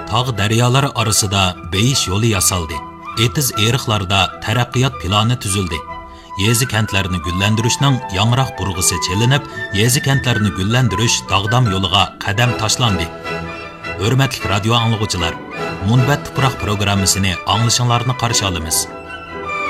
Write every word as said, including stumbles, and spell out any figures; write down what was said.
tog' daryolari orasida beyish yo'li yasaldi. Etiz eriqlarda taraqqiyot plani tuzildi. Yezi kentlarini gullantirishning yangroq burg'isi chelinib, yezi kentlarini gullantirish dog'dam yo'liga qadam tashlandi. Hurmatli radio anglag'uvchilar, Munbat tuproq programmasini anglashinglarni qarshi olamiz.